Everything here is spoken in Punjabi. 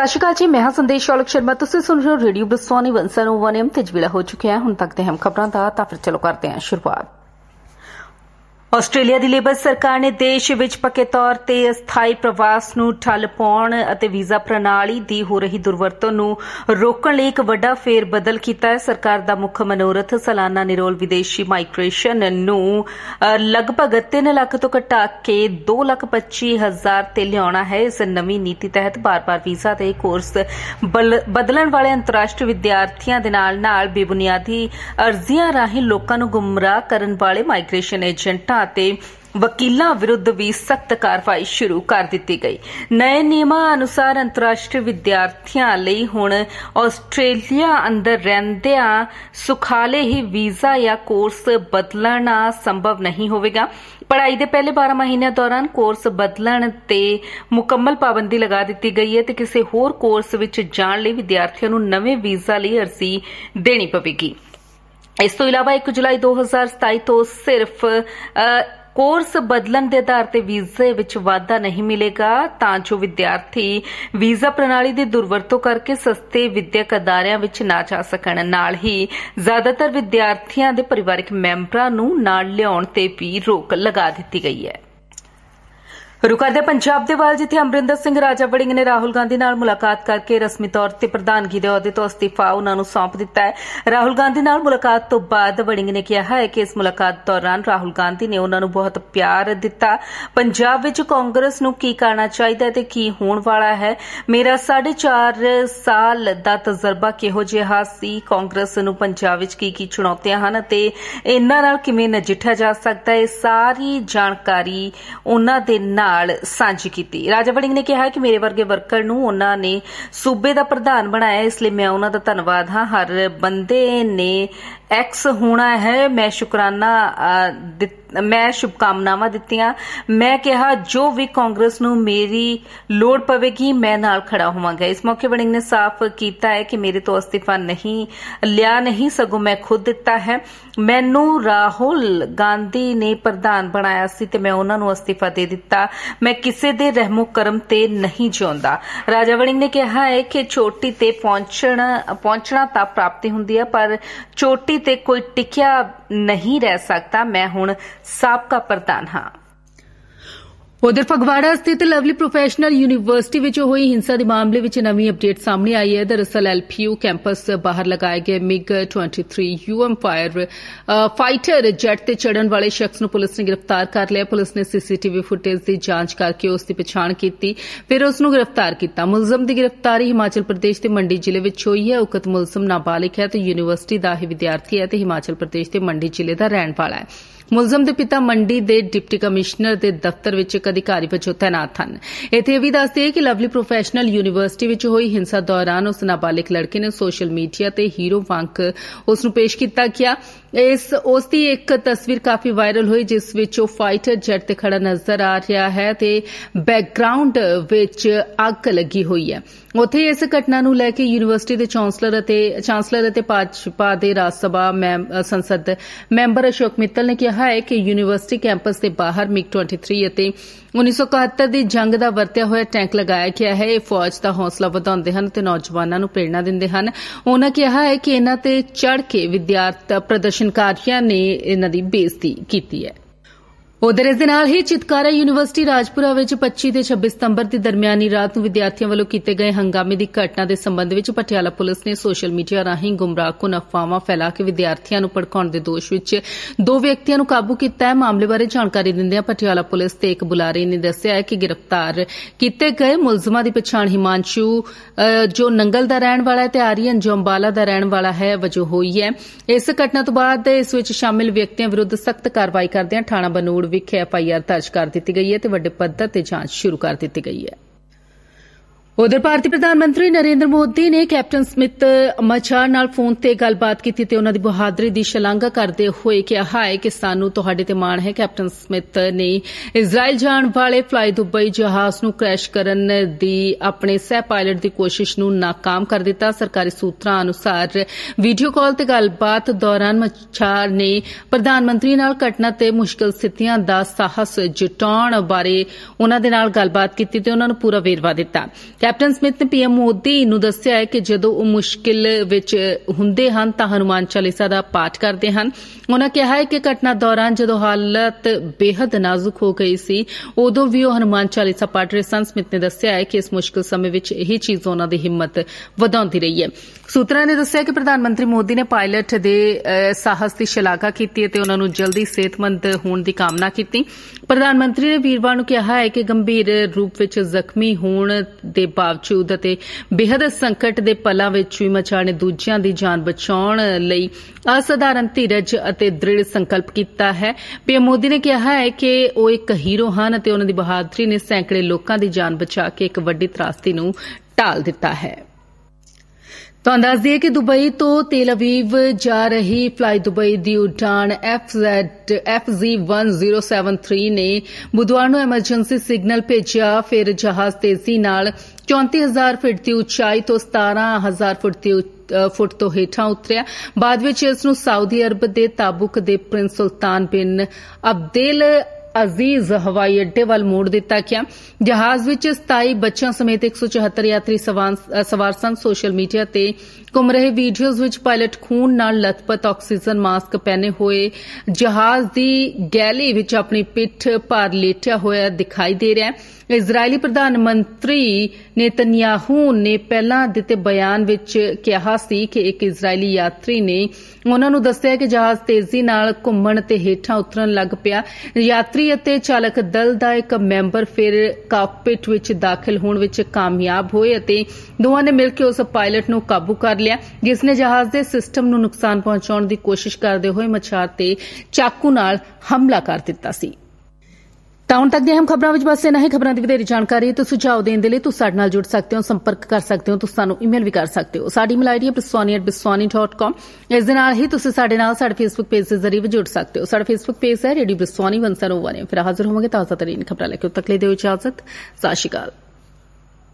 ਸਤਿ ਸ਼੍ਰੀ ਅਕਾਲ ਜੀ, ਮੈਂ ਹਾਂ ਸੰਦੇਸ਼ ਔਲਖ ਸ਼ਰਮਾ। ਤੁਸੀਂ ਸੁਣ ਰਹੇ ਹੋ ਰੇਡੀਓ ਬ੍ਰਿਸਟੋਨੀ 101 FM ਤੇ ਵੇਲਾ ਹੋ ਚੁੱਕਿਆ ਹੈ ਹੁਣ ਤੱਕ ਦੇ ਅਹਿਮ ਖਬਰਾਂ ਦਾ। ਤਾਂ ਫਿਰ ਚਲੋ ਕਰਦੇ ਹਾਂ ਸ਼ੁਰੂਆਤ। ਆਸਟ੍ਰੇਲੀਆ ਦੀ ਲੇਬਰ ਸਰਕਾਰ ਨੇ ਦੇਸ਼ ਵਿੱਚ ਪੱਕੇ ਤੌਰ ਤੇ ਅਸਥਾਈ ਪ੍ਰਵਾਸ ਨੂੰ ਠੱਲ ਪਾਉਣ ਅਤੇ ਵੀਜ਼ਾ ਪ੍ਰਣਾਲੀ ਦੀ ਹੋ ਰਹੀ ਦੁਰਵਰਤੋਂ ਨੂੰ ਰੋਕਣ ਲਈ ਇੱਕ ਵੱਡਾ ਫੇਰ ਬਦਲ ਕੀਤਾ ਹੈ। ਸਰਕਾਰ ਦਾ ਮੁੱਖ ਮਨੋਰਥ ਸਾਲਾਨਾ ਨਿਰੋਲ ਵਿਦੇਸ਼ੀ ਮਾਈਗ੍ਰੇਸ਼ਨ ਨੂੰ ਲਗਭਗ 3 ਲੱਖ ਤੋਂ ਘਟਾ ਕੇ 2,25,000 ਤੇ ਲਿਆਉਣਾ ਹੈ। ਇਸ ਨਵੀਂ ਨੀਤੀ ਤਹਿਤ ਬਾਰ-ਬਾਰ ਵੀਜ਼ਾ ਦੇ ਕੋਰਸ ਬਦਲਣ ਵਾਲੇ ਅੰਤਰਰਾਸ਼ਟਰੀ ਵਿਦਿਆਰਥੀਆਂ ਦੇ ਨਾਲ ਬੇਬੁਨਿਆਦੀ ਅਰਜ਼ੀਆਂ ਰਾਹੀਂ ਲੋਕਾਂ ਨੂੰ ਗੁੰਮਰਾਹ ਕਰਨ ਵਾਲੇ ਮਾਈਗ੍ਰੇਸ਼ਨ ਏਜੰਟਾਂ ਅਤੇ ਵਕੀਲਾਂ ਵਿਰੁੱਧ ਵੀ ਸਖਤ ਕਾਰਵਾਈ ਸ਼ੁਰੂ ਕਰ ਦਿੱਤੀ ਗਈ। ਨਏ ਨਿਯਮਾਂ ਅਨੁਸਾਰ ਅੰਤਰਰਾਸ਼ਟਰੀ ਵਿਦਿਆਰਥੀਆਂ ਲਈ ਹੁਣ ਆਸਟ੍ਰੇਲੀਆ ਅੰਦਰ ਰਹਿੰਦਿਆਂ ਸੁਖਾਲੇ ਹੀ ਵੀਜ਼ਾ ਜਾਂ ਕੋਰਸ ਬਦਲਣਾ ਸੰਭਵ ਨਹੀਂ ਹੋਵੇਗਾ। ਪੜ੍ਹਾਈ ਦੇ ਪਹਿਲੇ 12 ਮਹੀਨਿਆਂ ਦੌਰਾਨ ਕੋਰਸ ਬਦਲਣ ਤੇ ਮੁਕੰਮਲ ਪਾਬੰਦੀ ਲਗਾ ਦਿੱਤੀ ਗਈ ਹੈ ਤੇ ਕਿਸੇ ਹੋਰ ਕੋਰਸ ਵਿੱਚ ਜਾਣ ਲਈ ਵਿਦਿਆਰਥੀਆਂ ਨੂੰ ਨਵੇਂ ਵੀਜ਼ਾ ਲਈ ਅਰਜ਼ੀ ਦੇਣੀ ਪਵੇਗੀ। ਇਸ ਤੋਂ ਇਲਾਵਾ 1 ਜੁਲਾਈ 2027 ਤੋਂ ਸਿਰਫ ਕੋਰਸ ਬਦਲਣ ਦੇ ਆਧਾਰ ਤੇ ਵੀਜ਼ੇ ਵਿੱਚ ਵਾਧਾ ਨਹੀਂ ਮਿਲੇਗਾ ਤਾਂ ਜੋ ਵਿਦਿਆਰਥੀ ਵੀਜ਼ਾ ਪ੍ਰਣਾਲੀ ਦੀ ਦੁਰਵਰਤੋਂ ਕਰਕੇ ਸਸਤੇ ਵਿਦਿਅਕ ਅਦਾਰਿਆਂ ਵਿੱਚ ਨਾ ਜਾ ਸਕਣ। ਨਾਲ ਹੀ ਜ਼ਿਆਦਾਤਰ ਵਿਦਿਆਰਥੀਆਂ ਦੇ ਪਰਿਵਾਰਕ ਮੈਂਬਰਾਂ ਨੂੰ ਨਾਲ ਲਿਆਉਣ ਤੇ ਵੀ ਰੋਕ ਲਗਾ ਦਿੱਤੀ ਗਈ ਹੈ। ਰੁਕ ਕਰਦੇ ਪੰਜਾਬ ਦੇ ਵੱਲ, ਜਿੱਥੇ ਅਮਰਿੰਦਰ ਸਿੰਘ ਰਾਜਾ ਵੜਿੰਗ ਨੇ ਰਾਹੁਲ ਗਾਂਧੀ ਨਾਲ ਮੁਲਾਕਾਤ ਕਰਕੇ ਰਸਮੀ ਤੌਰ ਤੇ ਪ੍ਰਧਾਨਗੀ ਦੇ ਅਹੁਦੇ ਤੋਂ ਅਸਤੀਫਾ ਉਹਨਾਂ ਨੂੰ ਸੌਂਪ ਦਿੱਤਾ ਹੈ। ਰਾਹੁਲ ਗਾਂਧੀ ਨਾਲ ਮੁਲਾਕਾਤ ਤੋਂ ਬਾਅਦ ਵੜਿੰਗ ਨੇ ਕਿਹਾ ਹੈ ਕਿ ਇਸ ਮੁਲਾਕਾਤ ਦੌਰਾਨ ਰਾਹੁਲ ਗਾਂਧੀ ਨੇ ਉਹਨਾਂ ਨੂੰ ਬਹੁਤ ਪਿਆਰ ਦਿੱਤਾ। ਪੰਜਾਬ ਵਿੱਚ ਕਾਂਗਰਸ ਨੂੰ ਕੀ ਕਰਨਾ ਚਾਹੀਦਾ ਤੇ ਕੀ ਹੋਣ ਵਾਲਾ ਹੈ। ਮੇਰਾ 4.5 ਸਾਲ ਦਾ ਤਜਰਬਾ ਕਿਹੋ ਜਿਹਾ ਸੀ, ਕਾਂਗਰਸ ਨੂੰ ਪੰਜਾਬ ਵਿੱਚ ਕੀ ਚੁਣੌਤੀਆਂ ਹਨ ਅਤੇ ਇਹਨਾਂ ਨਾਲ ਕਿਵੇਂ ਨਜਿੱਠਿਆ ਜਾ ਸਕਦਾ ਹੈ, ਸਾਰੀ ਜਾਣਕਾਰੀ ਉਹਨਾਂ ਦੇ ਨਾਲ ਸਾਂਝੀ ਕੀਤੀ। ਰਾਜਾ ਵੜਿੰਗ ਨੇ ਕਿਹਾ ਕਿ ਮੇਰੇ ਵਰਗੇ ਵਰਕਰ ਨੂੰ ਉਹਨਾਂ ਨੇ ਸੂਬੇ ਦਾ ਪ੍ਰਧਾਨ ਬਣਾਇਆ, ਇਸ ਲਈ ਮੈਂ ਉਹਨਾਂ ਦਾ ਧੰਨਵਾਦ ਹਾਂ। ਹਰ ਬੰਦੇ ਨੇ ਐਕਸ ਹੋਣਾ ਹੈ। ਮੈਂ ਸ਼ੁਭਕਾਮਨਾਵਾਂ ਦਿੱਤੀਆਂ। ਮੈਂ ਕਿਹਾ ਜੋ ਵੀ ਕਾਂਗਰਸ ਨੂੰ ਮੇਰੀ ਲੋੜ ਪਵੇਗੀ ਮੈਂ ਨਾਲ ਖੜਾ ਹੋਵਾਂਗਾ। ਇਸ ਮੌਕੇ ਵੜਿੰਗ ਨੇ ਸਾਫ਼ ਕੀਤਾ ਹੈ ਕਿ ਮੇਰੇ ਤੋਂ ਅਸਤੀਫਾ ਨਹੀਂ ਸਗੋਂ ਮੈਂ ਖੁਦ ਦਿੱਤਾ ਹੈ। ਮੈਨੂੰ ਰਾਹੁਲ ਗਾਂਧੀ ਨੇ ਪ੍ਰਧਾਨ ਬਣਾਇਆ ਸੀ ਤੇ ਮੈਂ ਉਹਨਾਂ ਨੂੰ ਅਸਤੀਫਾ ਦੇ ਦਿੱਤਾ। ਮੈਂ ਕਿਸੇ ਦੇ ਰਹਿਮੋ ਕਰਮ ਤੇ ਨਹੀਂ ਜਿਉਂਦਾ। ਰਾਜਾ ਵੜਿੰਗ ਨੇ ਕਿਹਾ ਹੈ ਕਿ ਚੋਟੀ ਤੇ ਪਹੁੰਚਣਾ ਤਾਂ ਪ੍ਰਾਪਤੀ ਹੁੰਦੀ ਹੈ, ਪਰ ਚੋਟੀ ਤੇ ਕੋਈ ਟਿਕਿਆ ਨਹੀਂ ਰਹਿ ਸਕਦਾ। ਮੈਂ ਹੁਣ ਸਾਬਕਾ ਪ੍ਰਧਾਨ ਹਾਂ। ਉਧਰ ਫਗਵਾੜਾ ਸਥਿਤ ਲਵਲੀ ਪ੍ਰੋਫੈਸ਼ਨਲ ਯੂਨੀਵਰਸਿਟੀ ਵਿੱਚ ਹੋਈ ਹਿੰਸਾ ਦੇ ਮਾਮਲੇ ਵਿੱਚ ਨਵੀਂ ਅਪਡੇਟ ਸਾਹਮਣੇ ਆਈ ਹੈ। ਦਰਅਸਲ ਐਲਪੀਯੂ ਕੈਂਪਸ ਬਾਹਰ ਲਗਾਏ ਗਏ MiG-23 UM ਫਾਈਟਰ ਜੈਟ ਤੇ ਚੜ੍ਹਨ ਵਾਲੇ ਸ਼ਖਸ ਨੂੰ ਪੁਲਿਸ ਨੇ ਗ੍ਰਿਫਤਾਰ ਕਰ ਲਿਆ। ਪੁਲਿਸ ਨੇ ਸੀਸੀਟੀਵੀ ਫੁਟੇਜ ਦੀ ਜਾਂਚ ਕਰਕੇ ਉਸ ਦੀ ਪਛਾਣ ਕੀਤੀ, ਫਿਰ ਉਸ ਨੂੰ ਗ੍ਰਿਫਤਾਰ ਕੀਤਾ। ਮੁਲਜ਼ਮ ਦੀ ਗ੍ਰਿਫਤਾਰੀ ਹਿਮਾਚਲ ਪ੍ਰਦੇਸ਼ ਦੇ ਮੰਡੀ ਜ਼ਿਲ੍ਹੇ ਵਿੱਚ ਹੋਈ ਹੈ। ਉਕਤ ਮੁਲਜ਼ਮ ਨਾਬਾਲਿਗ ਹੈ ਤੇ ਯੂਨੀਵਰਸਿਟੀ ਦਾ ਹੀ ਵਿਦਿਆਰਥੀ ਹੈ ਤੇ ਹਿਮਾਚਲ ਪ੍ਰਦੇਸ਼ ਦੇ ਮੰਡੀ ਜ਼ਿਲ੍ਹੇ ਦਾ ਰਹਿਣ ਵਾਲਾ ਹੈ। ਮੁਲਜ਼ਮ ਦੇ ਪਿਤਾ ਮੰਡੀ ਦੇ ਡਿਪਟੀ ਕਮਿਸ਼ਨਰ ਦੇ ਦਫ਼ਤਰ ਵਿੱਚ ਇੱਕ ਅਧਿਕਾਰੀ ਵਜੋਂ ਤੈਨਾਤ ਹਨ। ਇੱਥੇ ਇਹ ਵੀ ਦੱਸਦੇ ਕਿ ਲਵਲੀ ਪ੍ਰੋਫੈਸ਼ਨਲ ਯੂਨੀਵਰਸਿਟੀ ਵਿੱਚ ਹੋਈ ਹਿੰਸਾ ਦੌਰਾਨ ਉਸ ਨਾਬਾਲਿਗ ਲੜਕੇ ਨੇ ਸੋਸ਼ਲ ਮੀਡੀਆ ਤੇ ਹੀਰੋ ਵਾਂਗ ਉਸ ਨੂੰ ਪੇਸ਼ ਕੀਤਾ ਗਿਆ। ਉਸ ਦੀ ਇੱਕ ਤਸਵੀਰ ਕਾਫੀ ਵਾਇਰਲ ਹੋਈ ਜਿਸ ਵਿੱਚ ਉਹ ਫਾਈਟਰ ਜੈਟ ਤੇ ਖੜਾ ਨਜ਼ਰ ਆ ਰਿਹਾ ਹੈ ਤੇ ਬੈਕਗ੍ਰਾਉਂਡ ਵਿੱਚ ਅੱਗ ਲੱਗੀ ਹੋਈ ਹੈ। ਉੱਥੇ ਇਸ ਘਟਨਾ ਨੂੰ ਲੈ ਕੇ ਯੂਨੀਵਰਸਿਟੀ ਦੇ ਚਾਂਸਲਰ ਅਤੇ ਭਾਜਪਾ ਦੇ ਰਾਜ ਸਭਾ ਸੰਸਦ ਮੈਂਬਰ ਅਸ਼ੋਕ ਮਿੱਤਲ ਨੇ ਕਿਹਾ ਹੈ ਕਿ ਯੂਨੀਵਰਸਿਟੀ ਕੈਂਪਸ ਦੇ ਬਾਹਰ MiG-23 ਅਤੇ 1971 ਦੀ ਜੰਗ ਦਾ ਵਰਤਿਆ ਹੋਇਆ ਟੈਂਕ ਲਗਾਇਆ ਗਿਆ ਹੈ। ਇਹ ਫੌਜ ਦਾ ਹੌਸਲਾ ਵਧਾਉਂਦੇ ਹਨ ਤੇ ਨੌਜਵਾਨਾਂ ਨੂੰ ਪ੍ਰੇਰਣਾ ਦਿੰਦੇ ਹਨ। ਉਨ੍ਹਾਂ ਕਿਹਾ ਹੈ ਕਿ ਇਨ੍ਹਾਂ ਤੇ ਚੜ੍ਹ ਕੇ ਪ੍ਰਦਰਸ਼ਨਕਾਰੀਆਂ ਨੇ ਇਨ੍ਹਾਂ ਦੀ ਬੇਇੱਜ਼ਤੀ ਕੀਤੀ ਹੈ। ਉਧਰ ਇਸ ਦੇ ਨਾਲ ਹੀ ਚਿਤਕਾਰਾ ਯੂਨੀਵਰਸਿਟੀ ਰਾਜਪੁਰਾ ਵਿੱਚ 25 ਤੇ 26 ਸਤੰਬਰ ਦੀ ਦਰਮਿਆਨੀ ਰਾਤ ਨੂੰ ਵਿਦਿਆਰਥੀਆਂ ਵੱਲੋਂ ਕੀਤੇ ਗਏ ਹੰਗਾਮੇ ਦੀ ਘਟਨਾ ਦੇ ਸੰਬੰਧ ਵਿੱਚ ਪਟਿਆਲਾ ਪੁਲਿਸ ਨੇ ਸੋਸ਼ਲ ਮੀਡੀਆ ਰਾਹੀਂ ਗੁੰਮਰਾਹਕੁਨ ਅਫਵਾਹਾਂ ਫੈਲਾ ਕੇ ਵਿਦਿਆਰਥੀਆਂ ਨੂੰ ਭੜਕਾਉਣ ਦੇ ਦੋਸ਼ ਵਿੱਚ 2 ਵਿਅਕਤੀਆਂ ਨੂੰ ਕਾਬੂ ਕੀਤਾ ਹੈ। ਮਾਮਲੇ ਬਾਰੇ ਜਾਣਕਾਰੀ ਦਿੰਦਿਆਂ ਪਟਿਆਲਾ ਪੁਲਿਸ ਦੇ ਇੱਕ ਬੁਲਾਰੇ ਨੇ ਦੱਸਿਆ ਹੈ ਕਿ ਗ੍ਰਿਫਤਾਰ ਕੀਤੇ ਗਏ ਮੁਲਜ਼ਮਾਂ ਦੀ ਪਛਾਣ ਹਿਮਾਂਸ਼ੂ ਜੋ ਨੰਗਲ ਦਾ ਰਹਿਣ ਵਾਲਾ ਹੈ ਤੇ ਆਰੀਅਨ ਜੋ ਅੰਬਾਲਾ ਦਾ ਰਹਿਣ ਵਾਲਾ ਹੈ ਵਜੋਂ ਹੋਈ ਹੈ। ਇਸ ਘਟਨਾ ਤੋਂ ਬਾਅਦ ਇਸ ਵਿੱਚ ਸ਼ਾਮਿਲ ਵਿਅਕਤੀਆਂ ਵਿਰੁੱਧ ਸਖਤ ਕਾਰਵਾਈ ਕਰਦਿਆਂ ਥਾਣਾ ਬਨੂੜ ਵਿਖੇ FIR ਦਰਜ ਕਰ ਦਿੱਤੀ ਗਈ ਹੈ ਤੇ ਵੱਡੇ ਪੱਧਰ ਤੇ ਜਾਂਚ ਸ਼ੁਰੂ ਕਰ ਦਿੱਤੀ ਗਈ ਹੈ। ਉਧਰ ਭਾਰਤੀ ਪ੍ਰਧਾਨ ਮੰਤਰੀ ਨਰਿੰਦਰ ਮੋਦੀ ਨੇ ਕੈਪਟਨ ਸਮਿਥ ਮਛਾਰ ਨਾਲ ਫੋਨ ਤੇ ਗੱਲਬਾਤ ਕੀਤੀ ਤੇ ਉਨ੍ਹਾਂ ਦੀ ਬਹਾਦਰੀ ਦੀ ਸ਼ਲਾਘਾ ਕਰਦੇ ਹੋਏ ਕਿਹਾ ਹੈ ਕਿ ਸਾਨੂੰ ਤੁਹਾਡੇ ਤੇ ਮਾਣ ਹੈ। ਕੈਪਟਨ ਸਮਿਥ ਨੇ ਇਜ਼ਰਾਈਲ ਜਾਣ ਵਾਲੇ ਫਲਾਈ ਦੁਬਈ ਜਹਾਜ਼ ਨੂੰ ਕ੍ਰੈਸ਼ ਕਰਨ ਦੀ ਆਪਣੇ ਸਹਿ ਪਾਇਲਟ ਦੀ ਕੋਸ਼ਿਸ਼ ਨੂੰ ਨਾਕਾਮ ਕਰ ਦਿੱਤਾ। ਸਰਕਾਰੀ ਸੂਤਰਾਂ ਅਨੁਸਾਰ ਵੀਡੀਓ ਕਾਲ ਤੇ ਗੱਲਬਾਤ ਦੌਰਾਨ ਮਛਾਰ ਨੇ ਪ੍ਰਧਾਨ ਮੰਤਰੀ ਨਾਲ ਘਟਨਾ ਤੇ ਮੁਸ਼ਕਲ ਸਥਿਤੀਆਂ ਦਾ ਸਾਹਸ ਜਤਾਉਣ ਬਾਰੇ ਉਨ੍ਹਾਂ ਦੇ ਨਾਲ ਗੱਲਬਾਤ ਕੀਤੀ ਤੇ ਉਨ੍ਹਾਂ ਨੂੰ ਪੂਰਾ ਵੇਰਵਾ ਦਿੱਤਾ। ਕੈਪਟਨ ਸਮਿਥ ਨੇ ਪੀਐਮ ਮੋਦੀ ਨੂੰ ਦੱਸਿਆ ਹੈ ਕਿ ਜਦੋਂ ਉਹ ਮੁਸ਼ਕਿਲ ਵਿੱਚ ਹੁੰਦੇ ਹਨ ਤਾਂ ਹਨੂਮਾਨ ਚਾਲੀਸਾ ਦਾ ਪਾਠ ਕਰਦੇ ਹਨ। ਉਨ੍ਹਾਂ ਕਿਹਾ ਹੈ ਕਿ ਘਟਨਾ ਦੌਰਾਨ ਜਦੋਂ ਹਾਲਤ ਬੇਹੱਦ ਨਾਜ਼ੁਕ ਹੋ ਗਈ ਸੀ ਉਦੋਂ ਵੀ ਉਹ ਹਨੂਮਾਨ ਚਾਲੀਸਾ ਪੜ੍ਹ ਰਹੇ ਸਨ। ਸਮਿਥ ਨੇ ਦੱਸਿਆ ਹੈ ਕਿ ਇਸ ਮੁਸ਼ਕਿਲ ਸਮੇਂ ਵਿੱਚ ਇਹੀ ਚੀਜ਼ ਉਨ੍ਹਾਂ ਦੀ ਹਿੰਮਤ ਵਧਾਉਂਦੀ ਰਹੀ ਹੈ। ਸੂਤਰਾਂ ਨੇ ਦੱਸਿਆ ਕਿ ਪ੍ਰਧਾਨ ਮੰਤਰੀ ਮੋਦੀ ਨੇ ਪਾਇਲਟ ਦੇ ਸਾਹਸ ਦੀ ਸ਼ਲਾਘਾ ਕੀਤੀ ਅਤੇ ਉਨ੍ਹਾਂ ਨੂੰ ਜਲਦੀ ਸਿਹਤਮੰਦ ਹੋਣ ਦੀ ਕਾਮਨਾ ਕੀਤੀ। ਪ੍ਰਧਾਨ ਮੰਤਰੀ ਨੇ ਵੀਰਵਾਰ ਨੂੰ ਕਿਹਾ ਹੈ ਕਿ ਗੰਭੀਰ ਰੂਪ ਵਿੱਚ ਜ਼ਖਮੀ ਹੋਣ ਦੇ ਬਾਵਜੂਦ ਅਤੇ ਬੇਹੱਦ ਸੰਕਟ ਦੇ ਪਲਾਂ ਵਿੱਚ ਵੀ ਮਚਾਰ ਨੇ ਦੂਜਿਆਂ ਦੀ ਜਾਨ ਬਚਾਉਣ ਲਈ ਅਸਾਧਾਰਨ ਧੀਰਜ ਅਤੇ ਦ੍ਰਿੜ ਸੰਕਲਪ ਕੀਤਾ ਹੈ। ਪੀਐਮ ਮੋਦੀ ਨੇ ਕਿਹਾ ਹੈ ਕਿ ਉਹ ਇੱਕ ਹੀਰੋ ਹਨ ਅਤੇ ਉਨ੍ਹਾਂ ਦੀ ਬਹਾਦਰੀ ਨੇ ਸੈਂਕੜੇ ਲੋਕਾਂ ਦੀ ਜਾਨ ਬਚਾ ਕੇ ਇੱਕ ਵੱਡੀ ਤਰਾਸਦੀ ਨੂੰ ਟਾਲ ਦਿੱਤਾ ਹੈ। ਤੁਹਾਨੂੰ ਦੱਸ ਦਈਏ ਕਿ ਦੁਬਈ ਤੋਂ ਤੇਲ ਅਵੀਵ ਜਾ ਰਹੀ ਫਲਾਈ ਦੁਬਈ ਦੀ ਉਡਾਨ FZ1073 ਨੇ ਬੁੱਧਵਾਰ ਨੂੰ ਐਮਰਜੈਂਸੀ ਸਿਗਨਲ ਭੇਜਿਆ। ਫਿਰ ਜਹਾਜ਼ ਤੇਜ਼ੀ ਨਾਲ 34,000 ਫੁੱਟ ਦੀ ਉਚਾਈ ਤੋਂ 17,000 ਫੁੱਟ ਤੋਂ ਹੇਠਾਂ ਉਤਰਿਆ। ਬਾਅਦ ਵਿੱਚ ਇਸ ਨੂੰ ਸਾਊਦੀ ਅਰਬ ਦੇ ਤਾਬੁਕ ਦੇ ਪ੍ਰਿੰਸ ਸੁਲਤਾਨ ਬਿਨ ਅਬਦੁਲ ਅਜ਼ੀਜ਼ ਹਵਾਈ ਅੱਡੇ ਵੱਲ ਮੋੜ ਦਿੱਤਾ ਗਿਆ। ਜਹਾਜ਼ ਵਿੱਚ 27 ਬੱਚਿਆਂ ਸਮੇਤ 174 ਯਾਤਰੀ ਸਵਾਰ ਸਨ। ਸੋਸ਼ਲ ਮੀਡੀਆ ਤੇ ਘੁੰਮ ਰਹੇ ਵੀਡੀਓਜ਼ ਵਿੱਚ ਪਾਇਲਟ ਖੂਨ ਨਾਲ ਲਥਪਥ ਆਕਸੀਜਨ ਮਾਸਕ ਪਹਿਨੇ ਹੋਏ ਜਹਾਜ਼ ਦੀ ਗੈਲੀ ਵਿੱਚ ਆਪਣੀ ਪਿੱਠ ਭਾਰ ਲੇਟਿਆ ਹੋਇਆ ਦਿਖਾਈ ਦੇ ਰਿਹਾ ਹੈ। ਇਜ਼ਰਾਈਲੀ ਪ੍ਰਧਾਨ ਮੰਤਰੀ ਨੇਤਨਯਾਹੂ ਨੇ ਪਹਿਲਾਂ ਦਿੱਤੇ ਬਿਆਨ ਵਿੱਚ ਕਿਹਾ ਸੀ ਕਿ ਇੱਕ ਇਜ਼ਰਾਈਲੀ ਯਾਤਰੀ ਨੇ ਉਨ੍ਹਾਂ ਨੂੰ ਦੱਸਿਆ ਕਿ ਜਹਾਜ਼ ਤੇਜ਼ੀ ਨਾਲ ਘੁੰਮਣ ਤੇ ਹੇਠਾਂ ਉਤਰਨ ਲੱਗ ਪਿਆ। ਯਾਤਰੀ ਅਤੇ ਚਾਲਕ ਦਲ ਦਾ ਇੱਕ ਮੈਂਬਰ ਫਿਰ ਕਾਕਪਿਟ ਵਿੱਚ ਦਾਖਲ ਹੋਣ ਵਿੱਚ ਕਾਮਯਾਬ ਹੋਏ ਅਤੇ ਦੋਵਾਂ ਨੇ ਮਿਲ ਕੇ ਉਸ ਪਾਇਲਟ ਨੂੰ ਕਾਬੂ ਕਰ ਲਿਆ ਜਿਸ ਨੇ ਜਹਾਜ਼ ਦੇ ਸਿਸਟਮ ਨੂੰ ਨੁਕਸਾਨ ਪਹੁੰਚਾਉਣ ਦੀ ਕੋਸ਼ਿਸ਼ ਕਰਦੇ ਹੋਏ ਮਛਾਰ ਤੇ ਚਾਕੂ ਨਾਲ ਹਮਲਾ ਕਰ ਦਿੱਤਾ ਸੀ। ਤਾਂ ਹੁਣ ਤੱਕ ਦੀਆਂ ਅਹਿਮ ਖਬਰਾਂ ਵਿੱਚ ਬਸ ਇੰਨਾ ਹੀ। ਖਬਰਾਂ ਦੀ ਵਧੇਰੇ ਜਾਣਕਾਰੀ ਤੇ ਸੁਝਾਅ ਦੇਣ ਦੇ ਲਈ ਤੁਸੀਂ ਸਾਡੇ ਨਾਲ ਜੁੜ ਸਕਦੇ ਹੋ, ਸੰਪਰਕ ਕਰ ਸਕਦੇ ਹੋ, ਤੁਸੀਂ ਸਾਨੂੰ ਈਮੇਲ ਵੀ ਕਰ ਸਕਦੇ ਹੋ। ਸਾਡੀ ਈਮੇਲ ਆਈਡੀ ਹੈ biswani@biswani.com। ਇਸ ਦੇ ਨਾਲ ਹੀ ਤੁਸੀਂ ਸਾਡੇ ਨਾਲ ਸਾਡੇ ਫੇਸਬੁੱਕ ਪੇਜ ਦੇ ਜ਼ਰੀਏ ਵੀ ਜੁੜ ਸਕਦੇ ਹੋ। ਸਾਡਾ ਫੇਸਬੁੱਕ ਪੇਜ ਹੈ ਰੇਡੀਓ ਬਿਸਵਾਨੀ 101। ਫਿਰ ਹਾਜ਼ਰ ਹੋਵਾਂਗੇ ਤਾਜ਼ਾ ਤਰੀਨ ਖਬਰਾਂ ਲੈ ਕੇ। ਉਦ ਤੱਕ ਲਈ ਦਿਓ ਇਜਾਜ਼ਤ। ਸਤਿ ਸ਼੍ਰੀ ਅਕਾਲ।